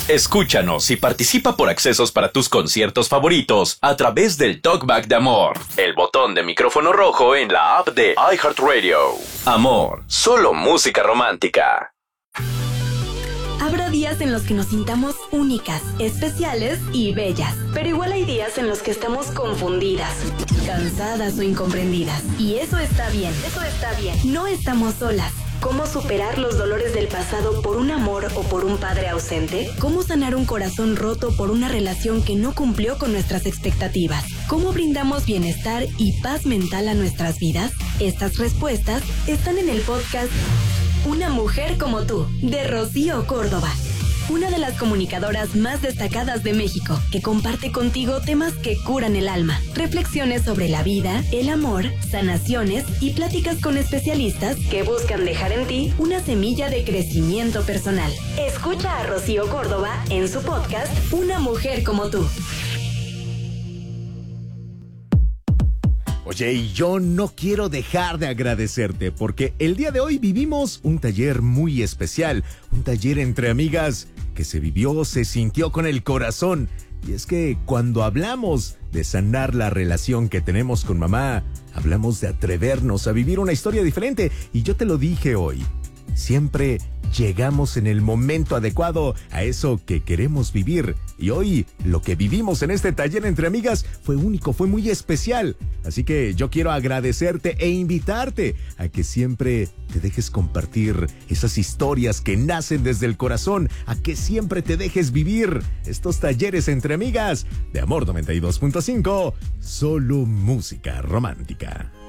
Escúchanos y participa por accesos para tus conciertos favoritos a través del Talkback de Amor, el botón de micrófono rojo en la app de iHeartRadio. Amor, solo música romántica. Habrá días en los que nos sintamos únicas, especiales y bellas. Pero igual hay días en los que estamos confundidas, cansadas o incomprendidas. Y eso está bien, No estamos solas. ¿Cómo superar los dolores del pasado por un amor o por un padre ausente? ¿Cómo sanar un corazón roto por una relación que no cumplió con nuestras expectativas? ¿Cómo brindamos bienestar y paz mental a nuestras vidas? Estas respuestas están en el podcast Una mujer como tú, de Rocío Córdoba. Una de las comunicadoras más destacadas de México, que comparte contigo temas que curan el alma, reflexiones sobre la vida, el amor, sanaciones y pláticas con especialistas que buscan dejar en ti una semilla de crecimiento personal. Escucha a Rocío Córdoba en su podcast Una mujer como tú. Oye, y yo no quiero dejar de agradecerte porque el día de hoy vivimos un taller muy especial, un taller entre amigas que se sintió con el corazón. Y es que cuando hablamos de sanar la relación que tenemos con mamá, hablamos de atrevernos a vivir una historia diferente. Y yo te lo dije hoy, siempre llegamos en el momento adecuado a eso que queremos vivir. Y hoy, lo que vivimos en este taller entre amigas fue único, fue muy especial. Así que yo quiero agradecerte e invitarte a que siempre te dejes compartir esas historias que nacen desde el corazón, a que siempre te dejes vivir estos talleres entre amigas de Amor 92.5, solo música romántica.